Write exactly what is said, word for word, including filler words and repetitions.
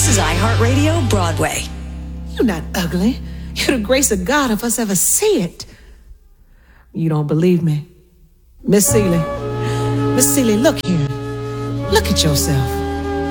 This is iHeartRadio Broadway. You're not ugly. You're the grace of God if us ever see it. You don't believe me? Miss Seeley. Miss Seeley, look here. Look at yourself.